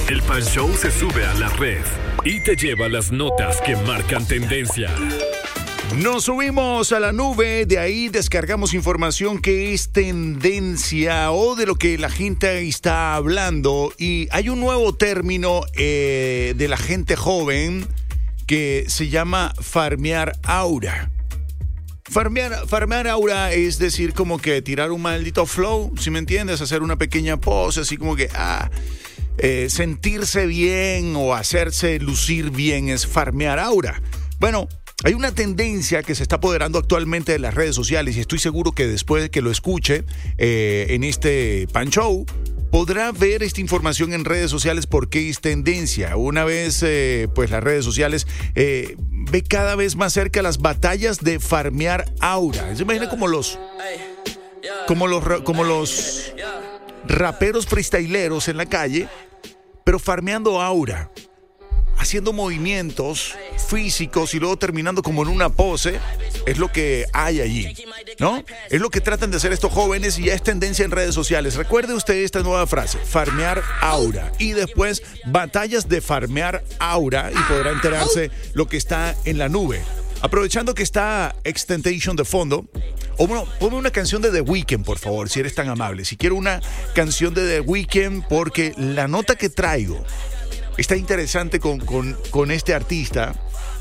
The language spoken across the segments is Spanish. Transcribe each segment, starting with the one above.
El Pan Show se sube a la red y te lleva las notas que marcan tendencia. Nos subimos a la nube, de ahí descargamos información que es tendencia o de lo que la gente está hablando. Y hay un nuevo término de la gente joven que se llama farmear aura. Farmear aura es decir, como que tirar un maldito flow, ¿sí me entiendes? Hacer una pequeña pose, así como que sentirse bien o hacerse lucir bien es farmear aura. Bueno, hay una tendencia que se está apoderando actualmente de las redes sociales y estoy seguro que después de que lo escuche en este Pan Show, podrá ver esta información en redes sociales porque es tendencia. Una vez, pues las redes sociales ve cada vez más cerca las batallas de farmear aura. Se imagina como los raperos freestyleros en la calle, pero farmeando aura, haciendo movimientos físicos y luego terminando como en una pose. Es lo que hay allí, ¿no? Es lo que tratan de hacer estos jóvenes y ya es tendencia en redes sociales. Recuerde usted esta nueva frase, farmear aura, y después batallas de farmear aura, y podrá enterarse lo que está en la nube. Aprovechando que está XXXTentacion de fondo, o bueno, ponme una canción de The Weeknd, por favor, si eres tan amable. Si quiero una canción de The Weeknd, porque la nota que traigo está interesante con este artista,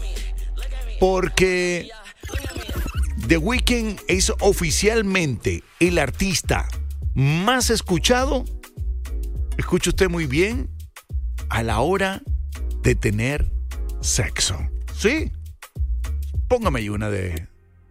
porque The Weeknd es oficialmente el artista más escuchado, escuche usted muy bien, a la hora de tener sexo. ¿Sí? Póngame ahí una de...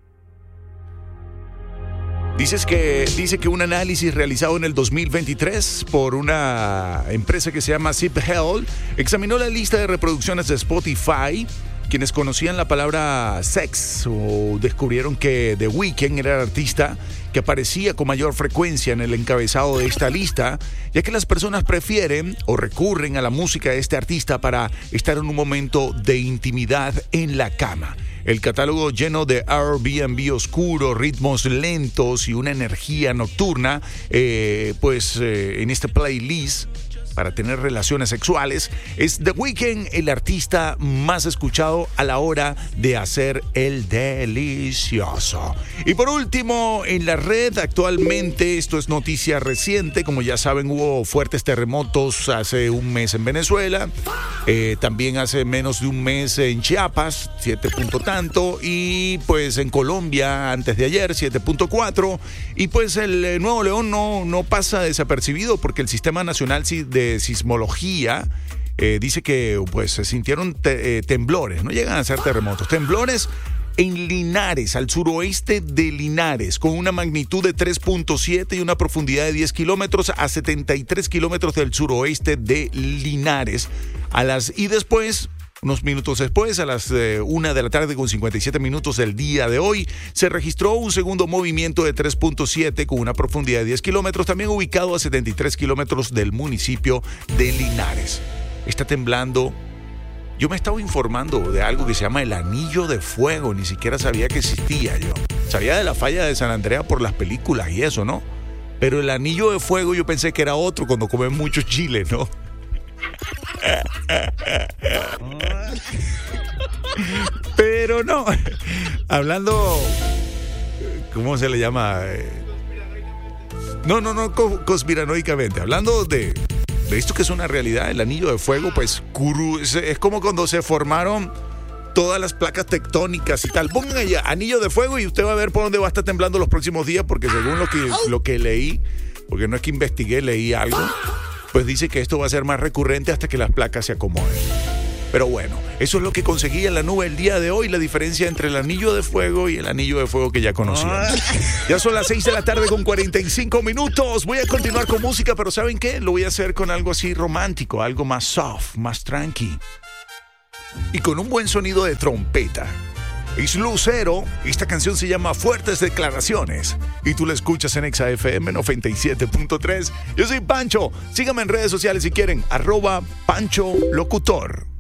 Dice que un análisis realizado en el 2023 por una empresa que se llama Zip Health examinó la lista de reproducciones de Spotify. Quienes conocían la palabra sex o descubrieron que The Weeknd era el artista que aparecía con mayor frecuencia en el encabezado de esta lista, ya que las personas prefieren o recurren a la música de este artista para estar en un momento de intimidad en la cama. El catálogo lleno de Airbnb oscuro, ritmos lentos y una energía nocturna, en este playlist para tener relaciones sexuales, es The Weeknd el artista más escuchado a la hora de hacer el delicioso. Y por último, en la red actualmente, esto es noticia reciente, como ya saben, hubo fuertes terremotos hace un mes en Venezuela, también hace menos de un mes en Chiapas, 7 punto tanto, y pues en Colombia antes de ayer, 7.4, y pues el Nuevo León no pasa desapercibido porque el Sistema Nacional de Sismología dice que pues se sintieron temblores, no llegan a ser terremotos, temblores en Linares, al suroeste de Linares, con una magnitud de 3.7 y una profundidad de 10 kilómetros a 73 kilómetros del suroeste de Linares. Y después, unos minutos después, a las 1 de la tarde con 57 minutos del día de hoy, se registró un segundo movimiento de 3.7 con una profundidad de 10 kilómetros, también ubicado a 73 kilómetros del municipio de Linares. Está temblando. Yo me estaba informando de algo que se llama el Anillo de Fuego, ni siquiera sabía que existía yo. Sabía de la falla de San Andrea por las películas y eso, ¿no? Pero el Anillo de Fuego yo pensé que era otro cuando comen mucho chile, ¿no? Pero no. Hablando, ¿cómo se le llama? No, conspiranoicamente. Hablando de esto que es una realidad, el Anillo de Fuego, pues es como cuando se formaron todas las placas tectónicas y tal. Pongan allá Anillo de Fuego y usted va a ver por dónde va a estar temblando los próximos días, porque según lo que leí, porque no es que investigué, leí algo, pues dice que esto va a ser más recurrente hasta que las placas se acomoden. Pero bueno, eso es lo que conseguí en la nube el día de hoy, la diferencia entre el Anillo de Fuego y el Anillo de Fuego que ya conocían. Ya son las 6 de la tarde con 45 minutos. Voy a continuar con música, pero ¿saben qué? Lo voy a hacer con algo así romántico, algo más soft, más tranqui. Y con un buen sonido de trompeta. Es Lucero, esta canción se llama Fuertes Declaraciones y tú la escuchas en Exa FM 97.3. Yo soy Pancho, síganme en redes sociales si quieren, @PanchoLocutor.